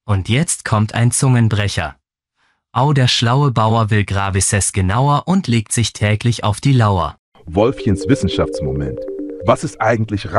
Und jetzt kommt ein Zungenbrecher. Au, der schlaue Bauer will Gravises genauer und legt sich täglich auf die Lauer. Wolfchens Wissenschaftsmoment. Was ist eigentlich